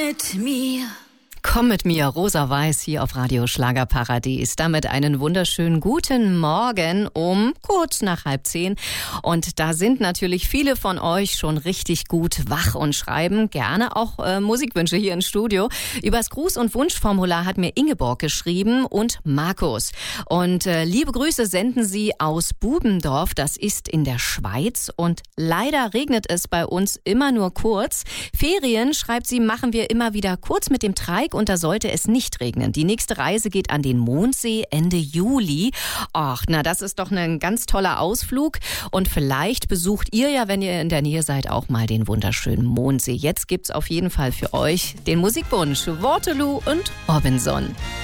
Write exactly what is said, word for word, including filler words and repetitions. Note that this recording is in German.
mit mir. Komm mit mir, Rosa Weiß, hier auf Radio Schlagerparadies. Damit einen wunderschönen guten Morgen um kurz nach halb zehn. Und da sind natürlich viele von euch schon richtig gut wach und schreiben gerne auch äh, Musikwünsche hier im Studio. Übers Gruß- und Wunschformular hat mir Ingeborg geschrieben und Markus. Und äh, liebe Grüße senden sie aus Bubendorf, das ist in der Schweiz. Und leider regnet es bei uns immer nur kurz. Ferien, schreibt sie, machen wir immer wieder kurz mit dem Treik. Und da sollte es nicht regnen. Die nächste Reise geht an den Mondsee Ende Juli. Ach, na, das ist doch ein ganz toller Ausflug. Und vielleicht besucht ihr ja, wenn ihr in der Nähe seid, auch mal den wunderschönen Mondsee. Jetzt gibt's auf jeden Fall für euch den Musikwunsch Waterloo und Robinson.